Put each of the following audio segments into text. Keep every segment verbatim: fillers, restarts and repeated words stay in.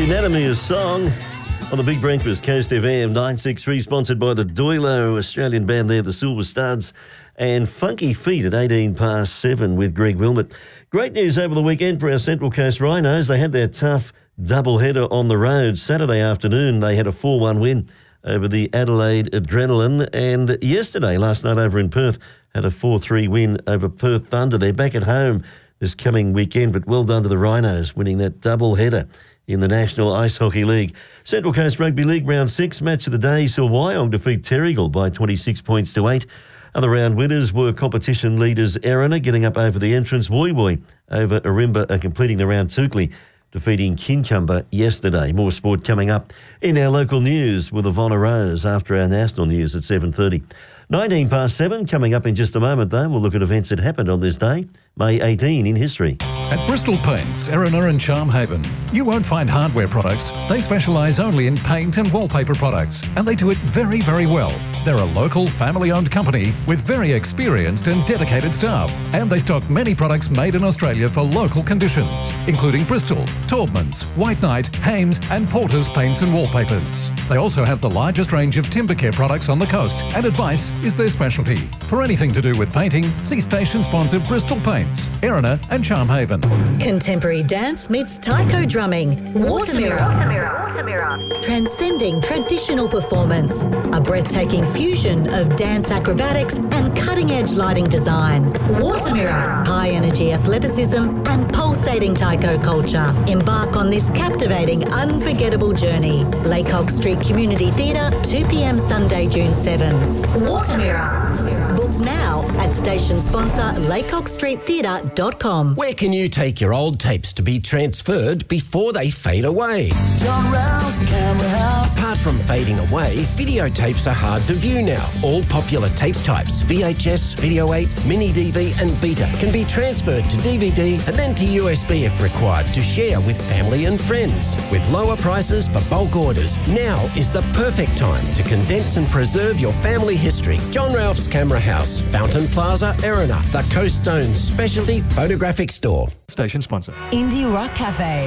Anatomy of Song on the Big Breakfast, Coast F M nine sixty-three, sponsored by the Doilo Australian band there, the Silver Studs, and Funky Feet at eighteen past seven with Greg Wilmot. Great news over the weekend for our Central Coast Rhinos. They had their tough doubleheader on the road. Saturday afternoon, they had a four one win over the Adelaide Adrenaline, and yesterday, last night over in Perth, had a four three win over Perth Thunder. They're back at home this coming weekend, but well done to the Rhinos, winning that doubleheader in the National Ice Hockey League. Central Coast Rugby League Round six, match of the day, saw Wyong defeat Terrigal by twenty-six points to eight. Other round winners were competition leaders Erina getting up over the entrance, Woy Woy over Arimba and completing the round Toukley, defeating Kincumber yesterday. More sport coming up in our local news with Ivonna Rose after our national news at seven thirty. nineteen past seven, coming up in just a moment though. We'll look at events that happened on this day, May eighteenth in history. At Bristol Paints, Erina and Charmhaven, you won't find hardware products. They specialise only in paint and wallpaper products, and they do it very, very well. They're a local, family-owned company with very experienced and dedicated staff, and they stock many products made in Australia for local conditions, including Bristol, Taubmans, White Knight, Hames and Porter's paints and wallpapers. They also have the largest range of timber care products on the coast, and advice is their specialty. For anything to do with painting, see station sponsor Bristol Paints, Erina and Charmhaven. Contemporary dance meets taiko drumming. Water Mirror. Water Mirror. Water Mirror. Transcending traditional performance. A breathtaking fusion of dance acrobatics and cutting-edge lighting design. Water Mirror. High-energy athleticism and pulsating taiko culture. Embark on this captivating, unforgettable journey. Laycock Street Community Theatre, two p m Sunday, June seventh. Water Mirror. Book now at station sponsor laycock street theatre dot com. Where can you take your old tapes to be transferred before they fade away? John Ralph's Camera House. Apart from fading away, videotapes are hard to view now. All popular tape types, V H S, Video eight, Mini D V and Beta, can be transferred to D V D and then to U S B if required to share with family and friends. With lower prices for bulk orders, now is the perfect time to condense and preserve your family history. John Ralph's Camera House, Fountain Plaza, Erina, the Coast Zone's specialty photographic store. Station sponsor. Indie Rock Cafe.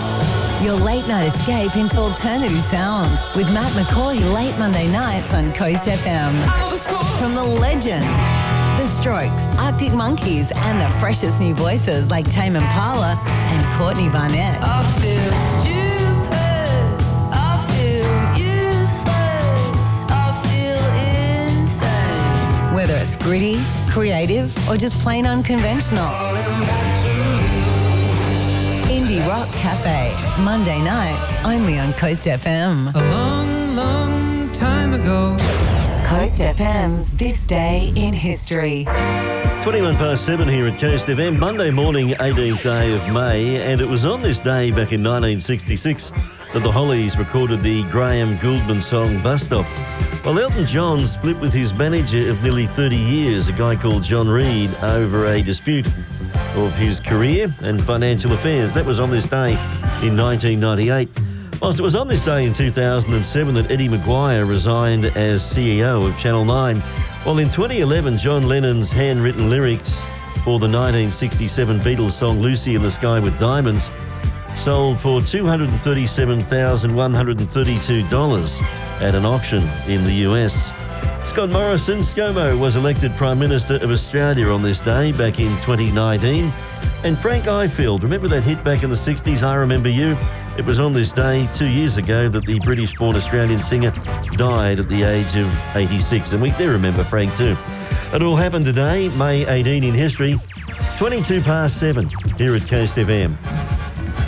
Your late night escape into alternative sounds with Matt McCoy late Monday nights on Coast F M. From the legends, The Strokes, Arctic Monkeys and the freshest new voices like Tame Impala and Courtney Barnett. I feel stupid, I feel useless, I feel insane. Whether it's gritty, creative or just plain unconventional. Indie Rock Cafe, Monday nights, only on Coast F M. A long, long time ago. Coast F M's This Day in History. twenty-one past seven here at Coast F M, Monday morning, eighteenth day of May, and it was on this day back in nineteen sixty-six that the Hollies recorded the Graham Gouldman song Bus Stop. Well, Elton John split with his manager of nearly thirty years, a guy called John Reid, over a dispute of his career and financial affairs. That was on this day in nineteen ninety-eight. Whilst it was on this day in two thousand seven that Eddie Maguire resigned as C E O of Channel nine. Well, in twenty eleven, John Lennon's handwritten lyrics for the nineteen sixty-seven Beatles song Lucy in the Sky with Diamonds sold for two hundred thirty-seven thousand one hundred thirty-two dollars at an auction in the U S. Scott Morrison, ScoMo, was elected Prime Minister of Australia on this day back in twenty nineteen. And Frank Ifield, remember that hit back in the sixties, I Remember You? It was on this day two years ago that the British-born Australian singer died at the age of eighty-six. And we do remember Frank too. It all happened today, May eighteenth in history, twenty-two past seven here at Coast F M.